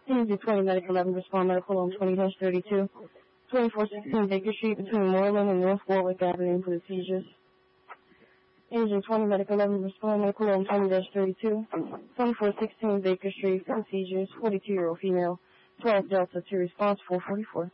Easy 20 Medical 11, respond medical on 20-32. 2416 Baker Street between Moreland and North Warwick Avenue for the seizures. Agent 20 Medical 11, respond medical on 20-32. 2416 Baker Street for the seizures, 42-year-old female. 12 Delta 2 response 444.